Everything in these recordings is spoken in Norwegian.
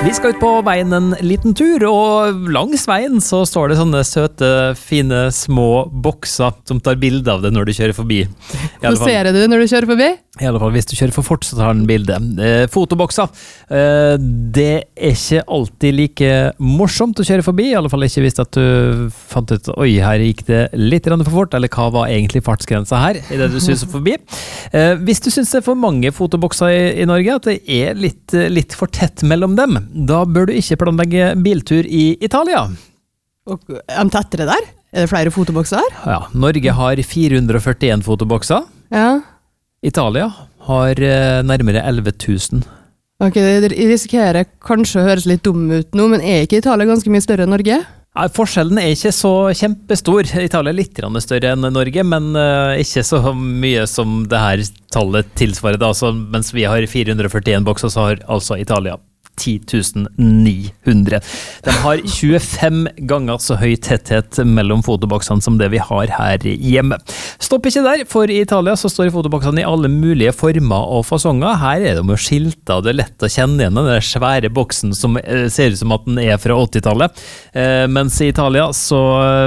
Vi skal ut på veien en liten tur, og langs veien så står det sånne søte, fine, små bokser som tar bilde av det når du kjører forbi. Hvor ser du det når du kjører forbi? I alle fall hvis du kjører for fort, så tar den bilde. Fotobokser, det er ikke alltid like morsomt å kjøre forbi, i alle fall ikke hvis at du fant ut, oi, her gikk det litt for fort, eller hva var egentlig fartsgrensa her, i det du synes forbi. Hvis du synes det er for mange fotobokser i Norge, at det er litt for tett mellom dem, da bør du ikke planlegge biltur i Italia. Og er de tettere der? Er det flere fotobokser her? Ja, Norge har 441 fotobokser. Ja. Italia har nærmere 11 000. Ok, det risikerer kanskje å høres litt dum ut nå, men er ikke Italia ganske mye større enn Norge? Ja, forskjellen er ikke så kjempestor. Italia er litt større enn Norge, men ikke så mye som det her tallet tilsvarer. Altså, mens vi har 441 bokser, så har altså Italia 10 900. De har 25 ganger så høy tetthet mellom fotoboksene som det vi har her hjemme. Stopp ikke der, for i Italia så står fotoboksene i alle mulige former og fasonger. Her er det med skilter, det er lett å kjenne igjen den svære boksen som ser ut som at den er fra 80-tallet. Mens i Italia så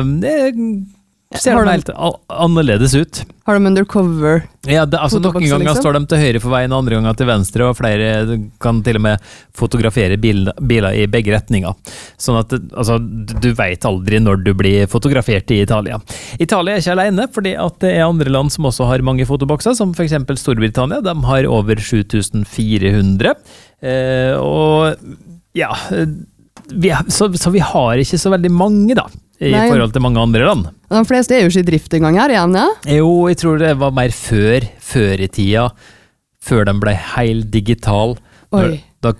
ser de helt annerledes ut. Har de undercover? Ja, noen ganger liksom? står de til høyre for veien, andre ganger til venstre, og flere kan til og med fotografere biler i begge retninger. Sånn at du vet aldri når du blir fotografert i Italia. Italia er ikke alene, fordi at det er andre land som også har mange fotobokser, som for eksempel Storbritannia. De har over 7400. Og ja, så vi har ikke så veldig mange da, i forhold til mange andre land. De fleste er jo ikke i drift en gang her igjen, ja? Jo, jeg tror det var mer før i tida, før de ble helt digital. Oi.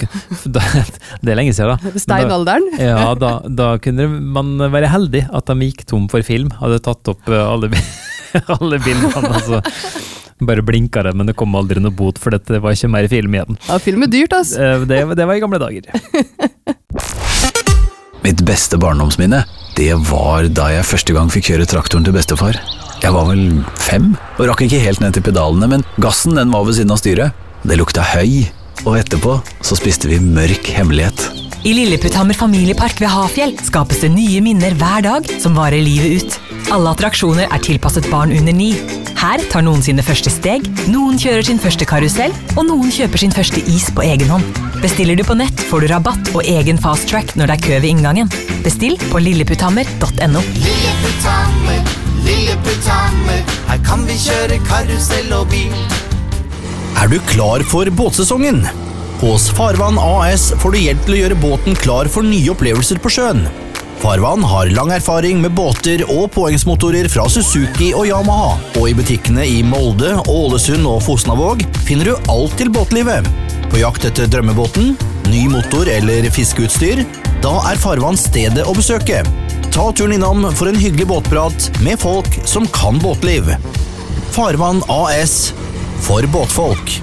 Det er lenge siden da. Steinalderen? Ja, da kunne man være heldig at de gikk tom for film, hadde tatt opp alle bildene, altså. Bare blinket det, men det kom aldri noe bot, for det var ikke mer film igjen. Ja, film er dyrt, ass. Det var i gamle dager. Mitt beste barndomsminne, det var da jeg første gang fikk kjøre traktoren til bestefar. Jeg var vel 5, og rakk ikke helt ned til pedalene, men gassen den var ved siden av styret. Det lukta høy, og etterpå så spiste vi mørk hemmelighet. I Lilleputthammer familiepark ved Hafjell skapes det nye minner hver dag som varer livet ut. Alle attraksjoner er tilpasset barn under 9. Her tar noen sine første steg, noen kjører sin første karusell, og noen kjøper sin første is på egen hånd. Bestiller du på nett, får du rabatt og egen fast track når det er kø ved inngangen. Bestill på lilleputthammer.no. Lilleputthammer, Lilleputthammer, her kan vi kjøre karusell og bil. Er du klar for båtsesongen? Hos Farvann AS får du hjelp til å gjøre båten klar for nye opplevelser på sjøen. Farvann har lang erfaring med båter og påhengsmotorer fra Suzuki og Yamaha, og i butikkene i Molde, Ålesund og Fosnavåg finner du alt til båtlivet. På jakt etter drømmebåten, ny motor eller fiskeutstyr, da er Farvann stedet å besøke. Ta turen innom for en hyggelig båtprat med folk som kan båtliv. Farvann AS, for båtfolk.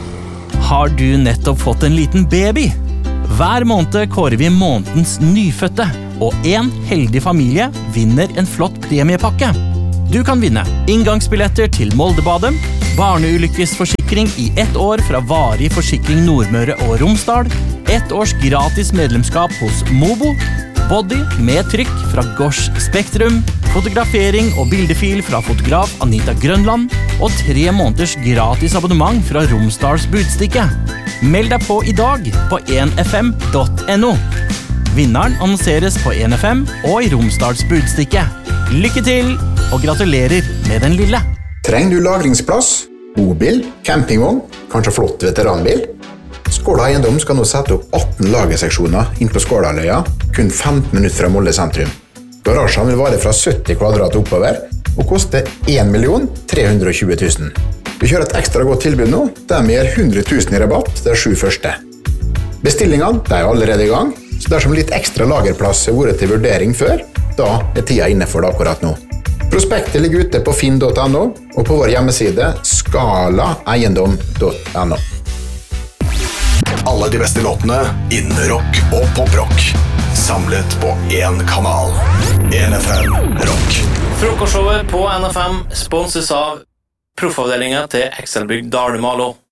Har du nettopp fått en liten baby? Hver måned kårer vi månedens nyfødte, og en heldig familie vinner en flott premiepakke. Du kan vinne inngangsbilletter til Moldebadet, barneulykkesforsikring i 1 år fra Varig Forsikring Nordmøre og Romsdal, 1 års gratis medlemskap hos Mobo, body med trykk fra Gosh Spektrum, fotografering og bildefil fra fotograf Anita Grønland, og 3 måneders gratis abonnement fra Romsdals Budstikke. Meld deg på i dag på 1fm.no. Vinneren annonseres på 1FM og i Romsdals Budstikke. Lykke til, og gratulerer med den lille. Trenger du lagringsplass, bobil, campingvogn, kanskje flott veteranbil? Skåla Eiendom skal nå sette opp 18 lagerseksjoner inn på Skålaløya, kun 15 minutter fra Molde sentrum. Garasjen vil vare fra 70 kvadrat oppover, og koste 1 320 000. Vi kjører et ekstra godt tilbud nå, der vi gir 100 000 i rabatt de 7 første. Bestillingene er allerede i gang, så dersom litt ekstra lagerplass har vært til vurdering før, da er tida inne for det akkurat nå. Prospektet ligger ute på finn.no, og på vår hjemmeside skalaeiendom.no. Alle de beste låtene innen rock og poprock, samlet på én kanal. 1FM Rock. Frokostshowet på NFM sponses av proffavdelingen til Excelbygg Dalmalo.